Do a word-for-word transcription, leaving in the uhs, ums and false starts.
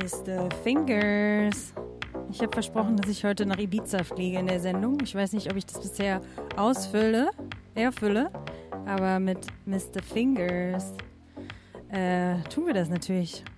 Mister Fingers. Ich habe versprochen, dass ich heute nach Ibiza fliege in der Sendung. Ich weiß nicht, ob ich das bisher ausfülle, erfülle, aber mit Mister Fingers äh, tun wir das natürlich.